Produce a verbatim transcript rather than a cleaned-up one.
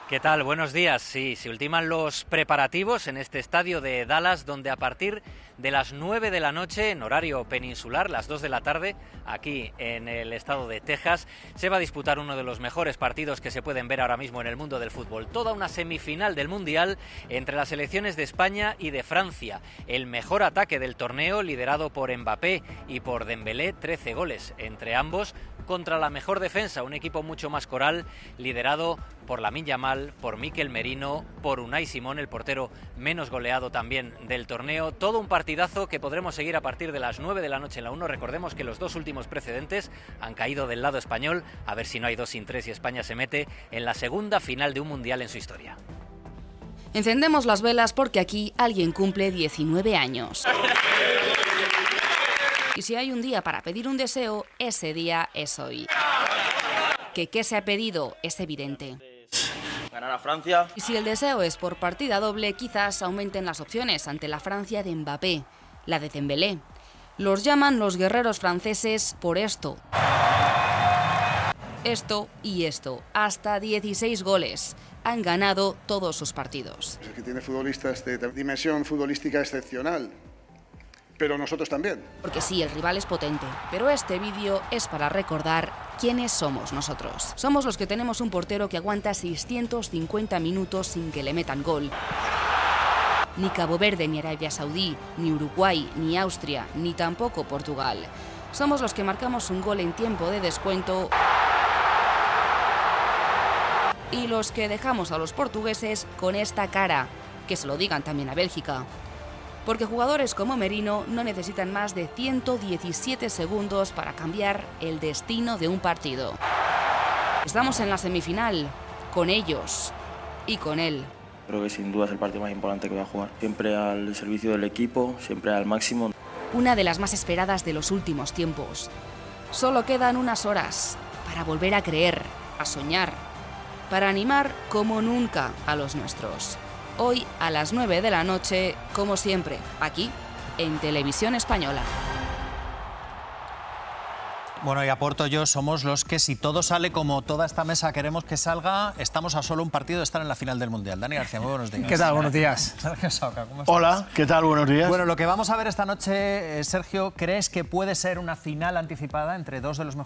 ¿Qué tal? Buenos días. Sí, se ultiman los preparativos en este estadio de Dallas, donde a partir de las nueve de la noche, en horario peninsular, las dos de la tarde, aquí en el estado de Texas, se va a disputar uno de los mejores partidos que se pueden ver ahora mismo en el mundo del fútbol. Toda una semifinal del Mundial entre las selecciones de España y de Francia. El mejor ataque del torneo, liderado por Mbappé y por Dembélé, trece goles entre ambos, contra la mejor defensa, un equipo mucho más coral, liderado por Lamine Yamal, por Mikel Merino, por Unai Simón, el portero menos goleado también del torneo. Todo un partidazo que podremos seguir a partir de las nueve de la noche en la uno. Recordemos que los dos últimos precedentes han caído del lado español. A ver si no hay dos sin tres y España se mete en la segunda final de un mundial en su historia. Encendemos las velas porque aquí alguien cumple diecinueve años. Y si hay un día para pedir un deseo, ese día es hoy. Que qué se ha pedido es evidente. Ganar a Francia. Y si el deseo es por partida doble, quizás aumenten las opciones ante la Francia de Mbappé, la de Dembélé. Los llaman los guerreros franceses por esto. Esto y esto. Hasta dieciséis goles. Han ganado todos sus partidos. Es que tiene futbolistas de dimensión futbolística excepcional. Pero nosotros también. Porque sí, el rival es potente, pero este vídeo es para recordar quiénes somos nosotros. Somos los que tenemos un portero que aguanta seiscientos cincuenta minutos sin que le metan gol. Ni Cabo Verde, ni Arabia Saudí, ni Uruguay, ni Austria, ni tampoco Portugal. Somos los que marcamos un gol en tiempo de descuento y los que dejamos a los portugueses con esta cara, que se lo digan también a Bélgica. Porque jugadores como Merino no necesitan más de ciento diecisiete segundos para cambiar el destino de un partido. Estamos en la semifinal, con ellos y con él. Creo que sin duda es el partido más importante que voy a jugar. Siempre al servicio del equipo, siempre al máximo. Una de las más esperadas de los últimos tiempos. Solo quedan unas horas para volver a creer, a soñar, para animar como nunca a los nuestros. Hoy a las nueve de la noche, como siempre, aquí, en Televisión Española. Bueno, y Aporto yo somos los que, si todo sale como toda esta mesa queremos que salga, estamos a solo un partido de estar en la final del Mundial. Dani García, muy buenos días. ¿Qué tal? Buenos días. Sergio Sauca, ¿cómo estás? Hola, ¿qué tal? Buenos días. Bueno, lo que vamos a ver esta noche, eh, Sergio, ¿crees que puede ser una final anticipada entre dos de los mejores